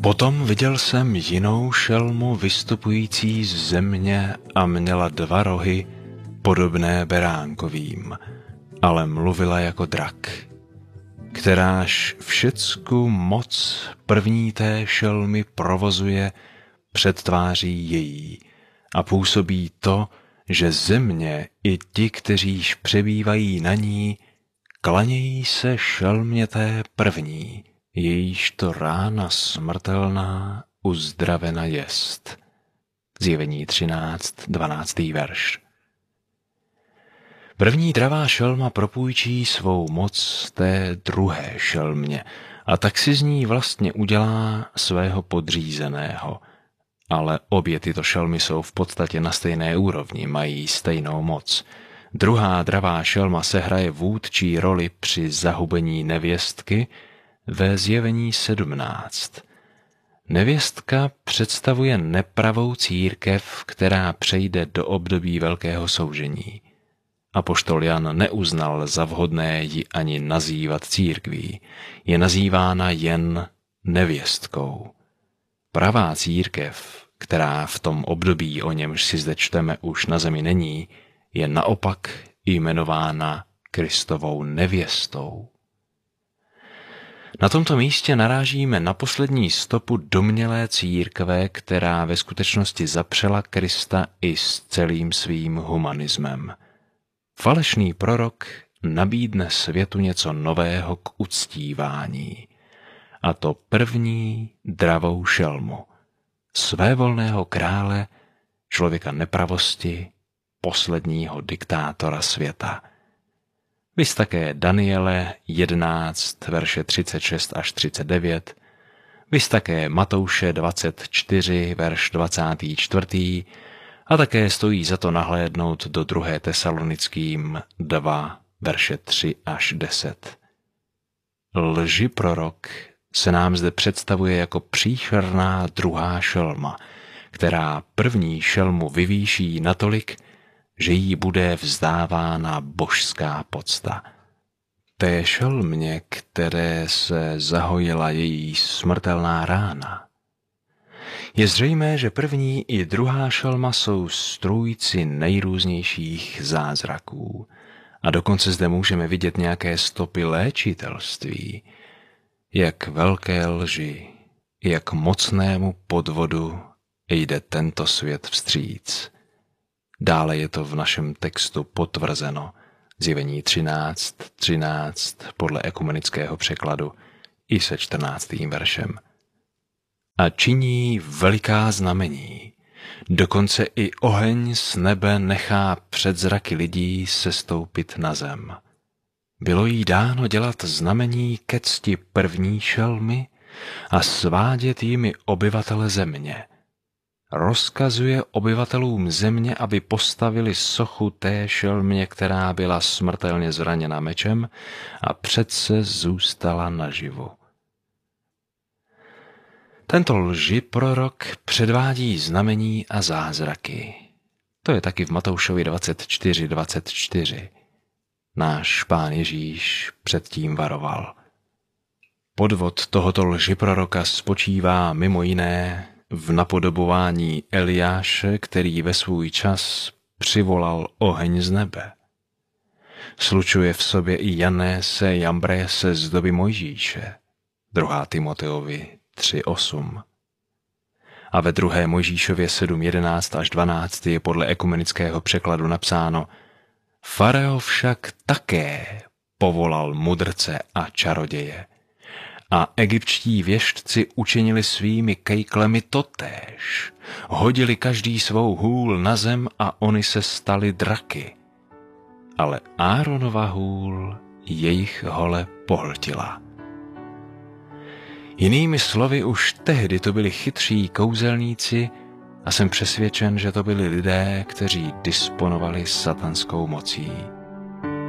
Potom viděl jsem jinou šelmu vystupující z země a měla 2 rohy, podobné beránkovým, ale mluvila jako drak, kteráž všecku moc první té šelmy provozuje před tváří její a působí to, že země i ti, kteříž přebývají na ní, klanějí se šelmě té první, jejíž to rána smrtelná uzdravena jest. Zjevení 13, 12. verš. První dravá šelma propůjčí svou moc té druhé šelmě a tak si z ní vlastně udělá svého podřízeného. Ale obě tyto šelmy jsou v podstatě na stejné úrovni, mají stejnou moc. Druhá dravá šelma sehraje vůdčí roli při zahubení nevěstky ve Zjevení 17. Nevěstka představuje nepravou církev, která přejde do období velkého soužení. Apoštol Jan neuznal za vhodné ji ani nazývat církví, je nazývána jen nevěstkou. Pravá církev, která v tom období, o němž si zde čteme, už na zemi není, je naopak jmenována Kristovou nevěstou. Na tomto místě narážíme na poslední stopu domnělé církve, která ve skutečnosti zapřela Krista i s celým svým humanismem. Falešný prorok nabídne světu něco nového k uctívání, a to první dravou šelmu, svévolného krále, člověka nepravosti, posledního diktátora světa. Viz také Daniele 11, verše 36 až 39, viz také Matouše 24, verš 24, a také stojí za to nahlédnout do 2. Tesalonickým 2, verše 3 až 10. Lži prorok se nám zde představuje jako příšerná druhá šelma, která první šelmu vyvýší natolik, že jí bude vzdávána božská pocta. Té šelmě, které se zahojila její smrtelná rána. Je zřejmé, že první i druhá šelma jsou strůjci nejrůznějších zázraků a dokonce zde můžeme vidět nějaké stopy léčitelství, jak velké lži, jak mocnému podvodu jde tento svět vstříc. Dále je to v našem textu potvrzeno, Zjevení 13, 13 podle ekumenického překladu i se 14. veršem. A činí veliká znamení, dokonce i oheň z nebe nechá před zraky lidí sestoupit na zem. Bylo jí dáno dělat znamení ke cti první šelmy a svádět jimi obyvatele země. Rozkazuje obyvatelům země, aby postavili sochu té šelmě, která byla smrtelně zraněna mečem a přece zůstala naživu. Tento lžiprorok předvádí znamení a zázraky. To je taky v Matoušovi 24:24. Náš Pán Ježíš předtím varoval. Podvod tohoto lžiproroka spočívá mimo jiné v napodobování Eliáše, který ve svůj čas přivolal oheň z nebe. Slučuje v sobě i Janese Jambrese z doby Mojžíše, 2. Timoteovi 3:8. A ve 2. Mojžíšově 7:11 až 12 je podle ekumenického překladu napsáno: Farao však také povolal mudrce a čaroděje. A egyptští věštci učinili svými kejklemi totéž. Hodili každý svou hůl na zem a oni se stali draky. Ale Áronova hůl jejich hole pohltila. Jinými slovy, už tehdy to byli chytří kouzelníci a jsem přesvědčen, že to byli lidé, kteří disponovali satanskou mocí.